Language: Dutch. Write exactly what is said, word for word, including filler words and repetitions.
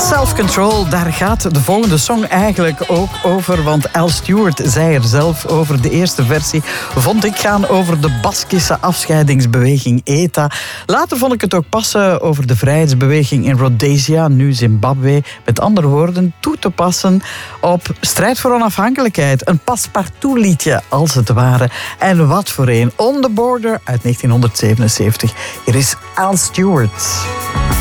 Self-Control, daar gaat de volgende song eigenlijk ook over. Want Al Stewart zei er zelf over. De eerste versie vond ik gaan over de Baskische afscheidingsbeweging E T A. Later vond ik het ook passen over de vrijheidsbeweging in Rhodesia, nu Zimbabwe. Met andere woorden, toe te passen op strijd voor onafhankelijkheid. Een passepartout liedje, als het ware. En wat voor een. On the Border uit negentien zevenenzeventig. Hier is Al Stewart.